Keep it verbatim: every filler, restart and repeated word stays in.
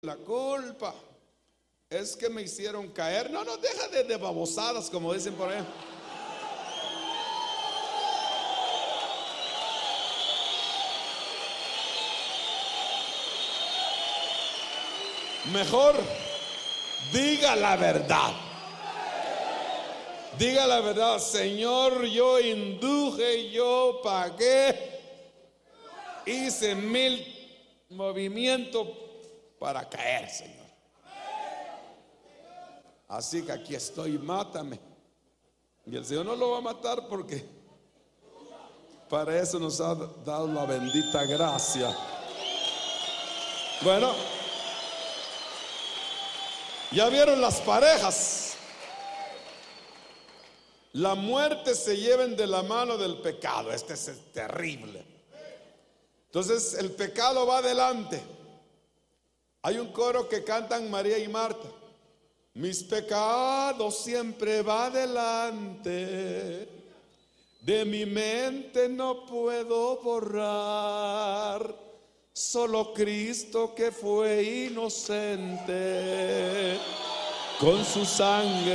La culpa es que me hicieron caer. No, no, deja de, de babosadas, como dicen por ahí. Mejor diga la verdad. Diga la verdad. Señor, yo induje, yo pagué, hice mil movimientos para caer, Señor. Así que aquí estoy, mátame. Y el Señor no lo va a matar porque para eso nos ha dado la bendita gracia. Bueno, ya vieron las parejas. La muerte se lleven de la mano del pecado. Este es terrible. Entonces el pecado va adelante. Hay un coro que cantan María y Marta. Mis pecados siempre va adelante, de mi mente no puedo borrar, solo Cristo que fue inocente, con su sangre